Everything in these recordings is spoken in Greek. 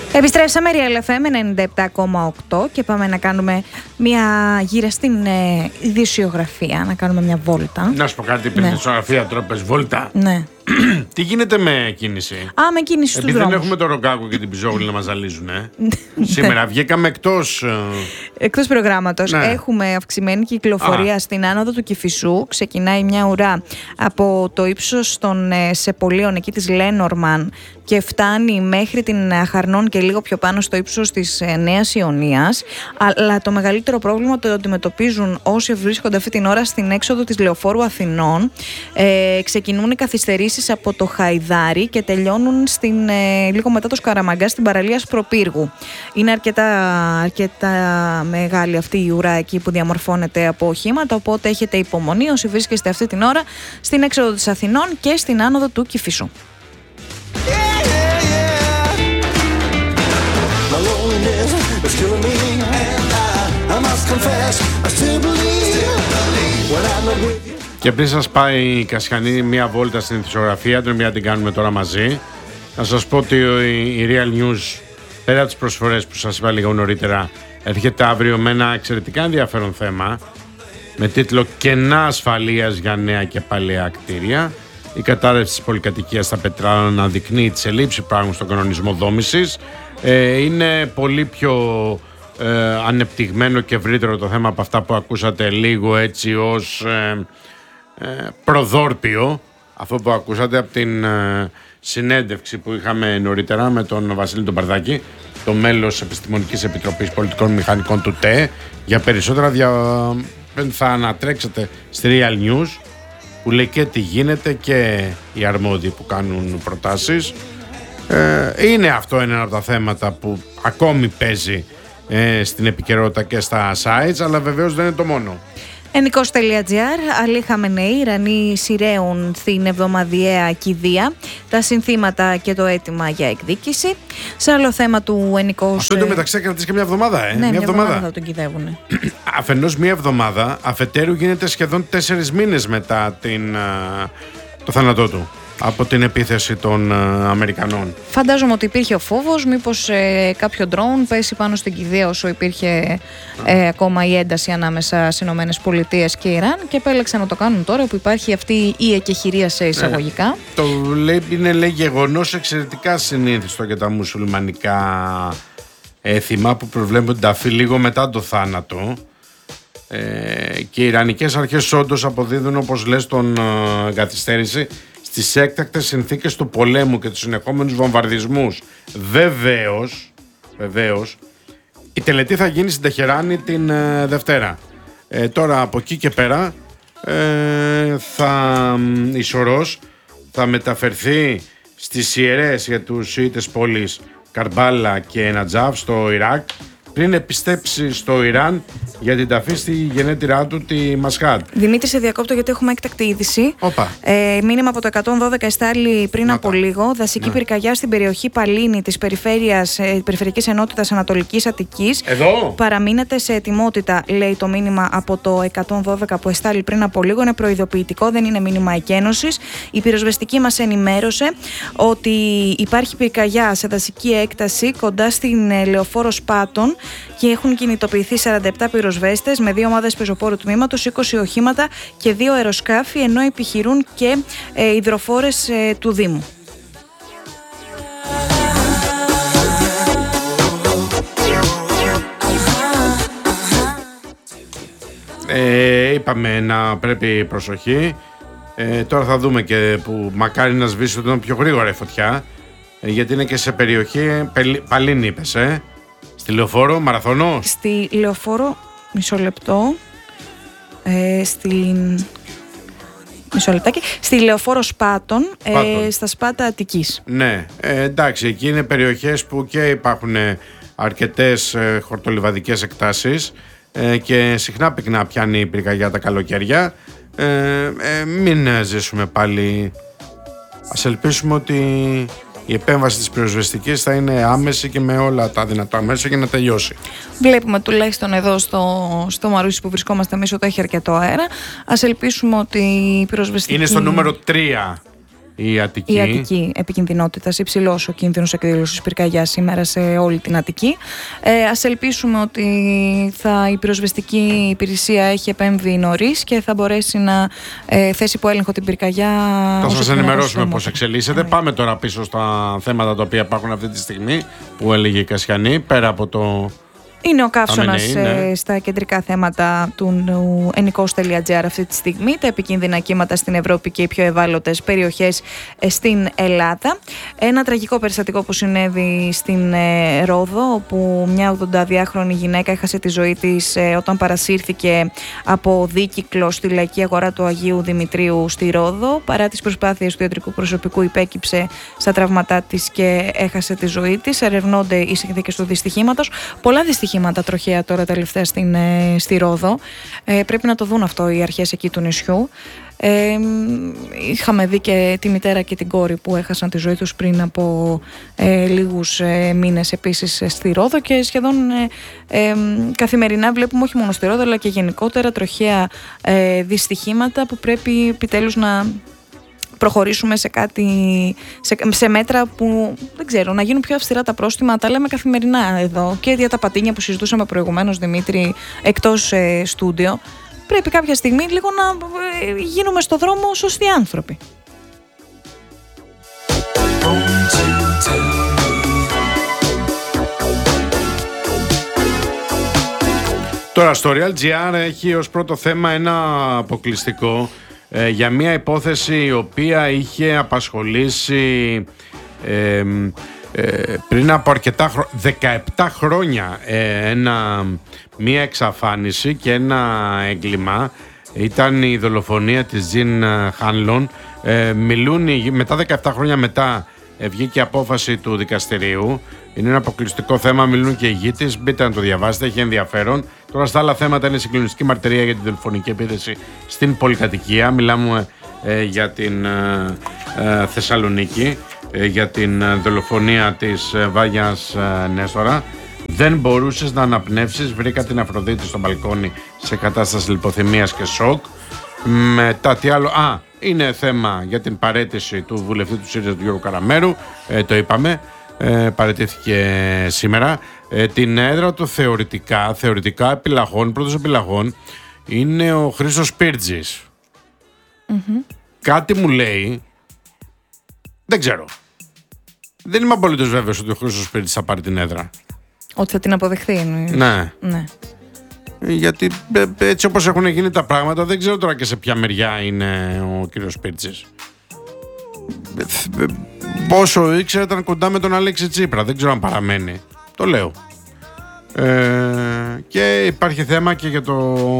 Επιστρέψαμε Real FM 97,8 και πάμε να κάνουμε μια γύρα στην ειδησιογραφία, να κάνουμε μια βόλτα. Να σου πω κάτι, πριν ειδησιογραφία τρόπες βόλτα. Ναι. Τι γίνεται με κίνηση? Με κίνηση στους δρόμους. Δεν έχουμε το Ρογκάκο και την Πιζόγλη να μας ζαλίζουν. Σήμερα βγήκαμε εκτός προγράμματος. Ναι. Έχουμε αυξημένη κυκλοφορία στην άνοδο του Κηφισού. Ξεκινάει μια ουρά από το ύψος των Σεπολίων εκεί της Λένορμαν και φτάνει μέχρι την Χαρνών και λίγο πιο πάνω στο ύψος της Νέας Ιωνίας. Αλλά το μεγαλύτερο πρόβλημα το αντιμετωπίζουν όσοι βρίσκονται αυτή την ώρα στην έξοδο της Λεωφόρου Αθηνών. Ξεκινούν οι καθυστερήσεις από το Χαϊδάρι και τελειώνουν λίγο μετά το Σκαραμαγκά στην παραλία Σπροπύργου. Είναι αρκετά μεγάλη αυτή η ουρά εκεί που διαμορφώνεται από οχήματα, οπότε έχετε υπομονή όσοι βρίσκεστε αυτή την ώρα στην έξοδο της Αθηνών και στην άνοδο του Κηφισού. Και πριν σας πάει η Κασιανή μια βόλτα στην ειδησιογραφία, την την κάνουμε τώρα μαζί, να σας πω ότι η Real News, πέρα τις προσφορές που σας είπα λίγο νωρίτερα, έρχεται αύριο με ένα εξαιρετικά ενδιαφέρον θέμα με τίτλο «Κενά ασφαλείας για νέα και παλαιά κτίρια». Η κατάρρευση της πολυκατοικίας στα Πετράλα να δεικνύει τις ελλείψεις που υπάρχουν στον κανονισμό δόμησης. Είναι πολύ πιο ανεπτυγμένο και ευρύτερο το θέμα από αυτά που ακούσατε λίγο έτσι ως προδόρπιο, αυτό που ακούσατε από την συνέντευξη που είχαμε νωρίτερα με τον Βασίλη τον Παρδάκη, το μέλος Επιστημονικής Επιτροπής Πολιτικών Μηχανικών του ΤΕ. Για περισσότερα θα ανατρέξετε στη Real News που λέει και τι γίνεται και οι αρμόδιοι που κάνουν προτάσεις. Είναι αυτό ένα από τα θέματα που ακόμη παίζει στην επικαιρότητα και στα sites, αλλά βεβαίως δεν είναι το μόνο. Ενικός.gr. Αλή Χαμενεή, Ιρανοί σειραίουν στην εβδομαδιαία κηδεία τα συνθήματα και το αίτημα για εκδίκηση. Σε άλλο θέμα του Ενικός. Αυτό εντωμεταξύ θα κρατήσει και μια εβδομάδα, Ναι, μια εβδομάδα θα τον κυδεύουν. Αφενός μια εβδομάδα, αφετέρου γίνεται σχεδόν 4 μήνες μετά το θάνατό του από την επίθεση των Αμερικανών. Φαντάζομαι ότι υπήρχε ο φόβος μήπως κάποιο ντρόουν πέσει πάνω στην κηδεία όσο υπήρχε ακόμα η ένταση ανάμεσα στις ΗΠΑ και Ιράν και επέλεξαν να το κάνουν τώρα που υπάρχει αυτή η εκεχηρία σε εισαγωγικά. Είναι γεγονός εξαιρετικά συνήθιστο για τα μουσουλμανικά έθιμα που προβλέπουν την ταφή λίγο μετά το θάνατο. Και οι Ιρανικές αρχές όντως αποδίδουν, όπως λες, τον καθυστέρηση στις έκτακτες συνθήκες του πολέμου και τους συνεχόμενους βομβαρδισμούς. Βεβαίως, η τελετή θα γίνει στην Τεχεράνη την Δευτέρα. Τώρα από εκεί και πέρα η Σορός θα μεταφερθεί στις ιερές για τους Σιήτες πόλεις Καρμπάλα και Νατζάφ στο Ιράκ πριν επιστρέψει στο Ιράν για την ταφή στη γενέτειρά του τη Μασχάτ. Δημήτρη, σε διακόπτω γιατί έχουμε έκτακτη είδηση. Μήνυμα από το 112 εστάλει πριν από λίγο. Δασική πυρκαγιά στην περιοχή Παλίνη της Περιφερειακής Ενότητας Ανατολικής Αττικής. Εδώ! Παραμείνετε σε ετοιμότητα, λέει το μήνυμα από το 112 που εστάλει πριν από λίγο. Είναι προειδοποιητικό, δεν είναι μήνυμα εκένωσης. Η πυροσβεστική μας ενημέρωσε ότι υπάρχει πυρκαγιά σε δασική έκταση κοντά στην Λεωφόρο Σπάτων και έχουν κινητοποιηθεί 47 πυροσβέστες με 2 ομάδες πεζοπόρου τμήματος, 20 οχήματα και 2 αεροσκάφη, ενώ επιχειρούν και υδροφόρες του Δήμου. Είπαμε να πρέπει προσοχή. Τώρα θα δούμε και που μακάρι να σβήσει τον πιο γρήγορα η φωτιά, γιατί είναι και σε περιοχή Παλίνη είπες, στη Λεωφόρο, Μαραθωνό. Στη Λεωφόρο, μισό λεπτό. Μισό λεπτάκι. Στη Λεωφόρο Σπάτων, στα Σπάτα Αττικής. Ναι, εντάξει, εκεί είναι περιοχές που και υπάρχουν αρκετές χορτολιβαδικές εκτάσεις και συχνά πυκνά πιάνει η πυρκαγιά τα καλοκαίρια. Μην ζήσουμε πάλι. Ας ελπίσουμε ότι η επέμβαση της πυροσβεστικής θα είναι άμεση και με όλα τα δυνατά μέσα για να τελειώσει. Βλέπουμε τουλάχιστον εδώ στο Μαρούσι που βρισκόμαστε εμείς ότι έχει αρκετό αέρα. Ας ελπίσουμε ότι η πυροσβεστική... Είναι στο νούμερο 3 η Αττική. Η Αττική επικινδυνότητας, υψηλός ο κίνδυνος εκδήλωσης πυρκαγιάς σήμερα σε όλη την Αττική. Ας ελπίσουμε ότι η πυροσβεστική υπηρεσία έχει επέμβει νωρίς και θα μπορέσει να θέσει υπό έλεγχο την πυρκαγιά. Θα σας ενημερώσουμε πώς εξελίσσεται. Πάμε τώρα πίσω στα θέματα τα οποία υπάρχουν αυτή τη στιγμή που έλεγε η Κασιανή, πέρα από το... Είναι ο καύσωνας στα κεντρικά θέματα του ennikos.gr αυτή τη στιγμή. Τα επικίνδυνα κύματα στην Ευρώπη και οι πιο ευάλωτες περιοχές στην Ελλάδα. Ένα τραγικό περιστατικό που συνέβη στην Ρόδο, όπου μια 82χρονη γυναίκα έχασε τη ζωή της όταν παρασύρθηκε από δίκυκλο στη λαϊκή αγορά του Αγίου Δημητρίου στη Ρόδο. Παρά τις προσπάθειες του ιατρικού προσωπικού, υπέκυψε στα τραύματά της και έχασε τη ζωή της. Ερευνώνται οι συνθήκες του δυστυχήματος. Πολλά δυστυχήματα τροχαία τώρα τελευταία στη Ρόδο. Πρέπει να το δουν αυτό οι αρχές εκεί του νησιού. Είχαμε δει και τη μητέρα και την κόρη που έχασαν τη ζωή τους πριν από λίγους μήνες επίσης στη Ρόδο, και σχεδόν καθημερινά βλέπουμε όχι μόνο στη Ρόδο αλλά και γενικότερα τροχαία δυστυχήματα που πρέπει επιτέλους να προχωρήσουμε σε μέτρα που δεν ξέρω, να γίνουν πιο αυστηρά τα πρόστιμα. Τα λέμε καθημερινά εδώ και για τα πατίνια που συζητούσαμε προηγουμένως, Δημήτρη, εκτός στούντιο. Πρέπει κάποια στιγμή λίγο να γίνουμε στο δρόμο σωστοί άνθρωποι. Τώρα στο Real.gr έχει ως πρώτο θέμα ένα αποκλειστικό για μια υπόθεση η οποία είχε απασχολήσει πριν από 17 χρόνια μια εξαφάνιση και ένα έγκλημα. Ήταν η δολοφονία της Τζιν Χάνλον. Μετά 17 χρόνια μετά βγήκε απόφαση του δικαστηρίου. Είναι ένα αποκλειστικό θέμα, μιλούν και οι γη της. Μπείτε να το διαβάσετε, έχει ενδιαφέρον. Τώρα στα άλλα θέματα είναι συγκλονιστική μαρτυρία για την δολοφονική επίθεση στην πολυκατοικία. Μιλάμε για την Θεσσαλονίκη, για την δολοφονία της Βάγιας Νέστορα. Δεν μπορούσες να αναπνεύσεις, βρήκα την Αφροδίτη στο μπαλκόνι σε κατάσταση λιποθυμίας και σοκ. Μετά τι άλλο, είναι θέμα για την παραίτηση του βουλευτή του ΣΥΡΙΖΑ του Γιώργου Καραμέρου, το είπαμε, παραιτήθηκε σήμερα. Την έδρα του θεωρητικά επιλαχών, πρώτος επιλαχών, είναι ο Χρήστος Πύρτζης. Κάτι μου λέει, δεν ξέρω. Δεν είμαι απολύτως βέβαιος ότι ο Χρήστος Πύρτζης θα πάρει την έδρα. Ότι θα την αποδεχθεί, εννοείς. Ναι. Γιατί έτσι όπως έχουν γίνει τα πράγματα, δεν ξέρω τώρα και σε ποια μεριά είναι ο κύριος Πύρτζης. Όσο ήξερα ήταν κοντά με τον Αλέξη Τσίπρα, δεν ξέρω αν παραμένει. Το λέω. Και υπάρχει θέμα και για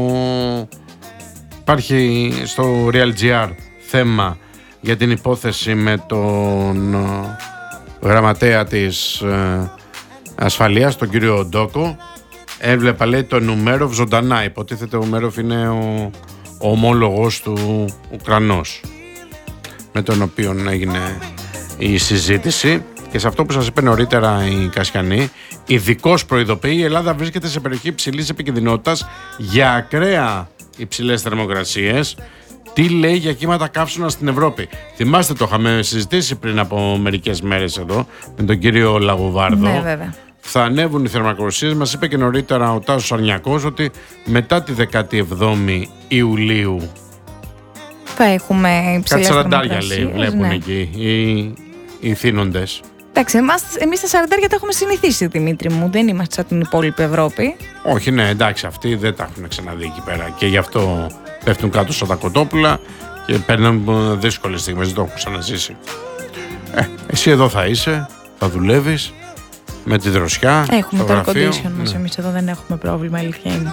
υπάρχει στο Real.gr θέμα για την υπόθεση με τον γραμματέα της ασφαλείας, τον κύριο Ντόκο. Έβλεπα, λέει, τον Ουμένοφ ζωντανά. Υποτίθεται ο Ουμένοφ είναι ο ομόλογος του Ουκρανός, με τον οποίο έγινε η συζήτηση. Και σε αυτό που σας είπε νωρίτερα η Κασιανή, ειδικώς προειδοποιεί, η Ελλάδα βρίσκεται σε περιοχή υψηλής επικινδυνότητας για ακραία υψηλές θερμοκρασίες. Τι λέει για κύματα καύσωνα στην Ευρώπη. Θυμάστε, το είχαμε συζητήσει πριν από μερικές μέρες εδώ με τον κύριο Λαγοβάρδο. Ναι, βέβαια. Θα ανέβουν οι θερμοκρασίες. Μας είπε και νωρίτερα ο Τάσος Αρνιακός ότι μετά τη 17η Ιουλίου θα έχουμε υψηλές θερμοκρασίες. Κάτι 40 λέει, βλέπουν εκεί οι θύνοντες. Εντάξει, εμείς τα 40 τα έχουμε συνηθίσει, Δημήτρη μου. Δεν είμαστε σαν την υπόλοιπη Ευρώπη. Όχι, ναι, εντάξει, αυτοί δεν τα έχουν ξαναδεί εκεί πέρα. Και γι' αυτό πέφτουν κάτω στα κοτόπουλα και παίρνουν δύσκολες στιγμές. Δεν το έχουν ξαναζήσει. Εσύ εδώ θα είσαι, θα δουλεύεις με τη δροσιά. Έχουμε το air condition μας. Εμείς εδώ δεν έχουμε πρόβλημα, αλήθεια είναι.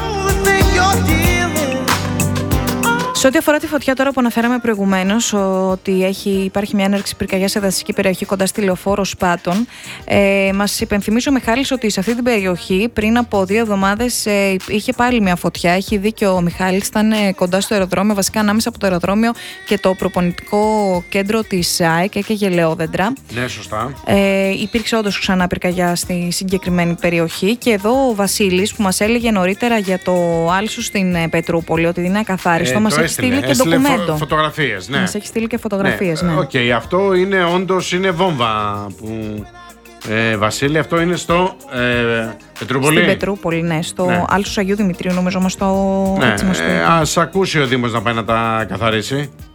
Σε ό,τι αφορά τη φωτιά, τώρα που αναφέραμε προηγουμένως ότι υπάρχει μια έναρξη πυρκαγιάς σε δασική περιοχή κοντά στη Λεωφόρο Σπάτων, μας υπενθυμίζει ο Μιχάλης ότι σε αυτή την περιοχή πριν από 2 εβδομάδες είχε πάλι μια φωτιά. Έχει δίκιο ο Μιχάλης, ήταν κοντά στο αεροδρόμιο, βασικά ανάμεσα από το αεροδρόμιο και το προπονητικό κέντρο της ΑΕΚ, έκαιγε ελαιόδεντρα. Ναι, σωστά. Υπήρξε όντως ξανά πυρκαγιά στη συγκεκριμένη περιοχή. Και εδώ ο Βασίλης που μας έλεγε νωρίτερα για το άλσο στην Πετρούπολη, ότι είναι ακαθάριστο, μας έχει στείλει και ντοκουμέντο. Φωτογραφίες, ναι. Μας έχει στείλει και φωτογραφίες, ναι. Οκ, αυτό είναι όντως είναι βόμβα που. Βασίλη, αυτό είναι στο Πετρούπολη. Στην Πετρούπολη, ναι. Στο Άλσος Αγίου Δημητρίου, νομίζω, μας το. Ναι, ας ακούσει ο Δήμος να πάει να τα καθαρίσει.